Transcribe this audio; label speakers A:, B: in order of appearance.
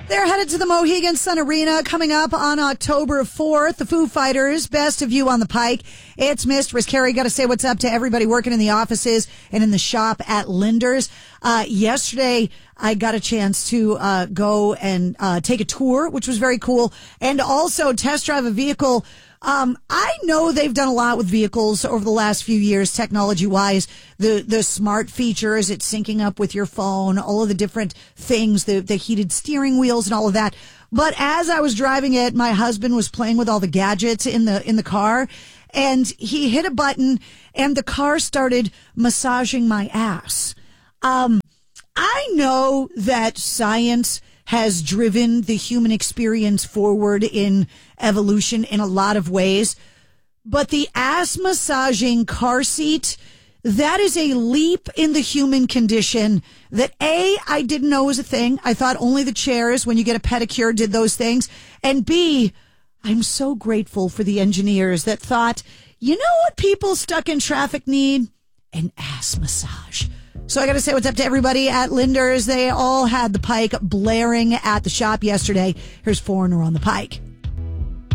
A: They're headed to the Mohegan Sun Arena coming up on October 4th. The Foo Fighters, Best of You on the Pike. It's Mistress Carrie. Got to say what's up to everybody working in the offices and in the shop at Linder's. Yesterday, I got a chance to go and take a tour, which was very cool, and also test drive a vehicle. I know they've done a lot with vehicles over the last few years, technology-wise. The smart features, it's syncing up with your phone, all of the different things, the heated steering wheels and all of that. But as I was driving it, my husband was playing with all the gadgets in the car, and he hit a button, and the car started massaging my ass. I know that science has driven the human experience forward in evolution in a lot of ways. But the ass massaging car seat, that is a leap in the human condition that A, I didn't know was a thing. I thought only the chairs, when you get a pedicure, did those things. And B, I'm so grateful for the engineers that thought, you know what people stuck in traffic need? An ass massage. So I got to say what's up to everybody at Linder's. They all had the Pike blaring at the shop yesterday. Here's Foreigner on the Pike.